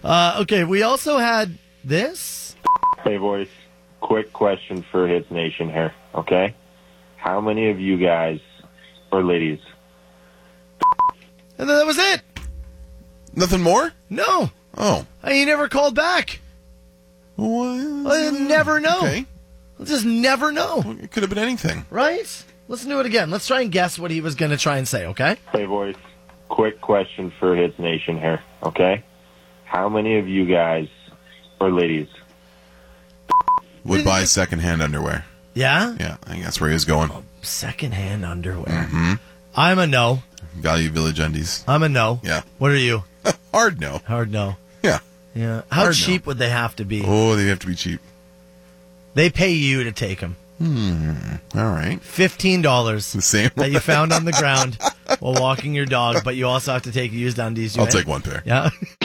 Okay, we also had this. Hey, boys. Quick question for Hits Nation here, okay? How many of you guys, or ladies... And then that was it. Nothing more? No. Oh. He never called back. I never know. Okay. I'll just never know. Well, it could have been anything. Right? Let's do it again. Let's try and guess what he was going to try and say, okay? Hey, boys. Quick question for Hits Nation here, okay? How many of you guys, or ladies... would buy secondhand underwear? Yeah? Yeah, I think that's where he was going. Secondhand underwear. Mm-hmm. I'm a no. Value Village Undies. I'm a no. Yeah. What are you? Hard no. Hard no. Yeah. Yeah. How Hard cheap would they have to be? Oh, they have to be cheap. They pay you to take them. All right. $15. The same that you found on the ground while walking your dog, but you also have to take used undies. I'll take one pair. Yeah.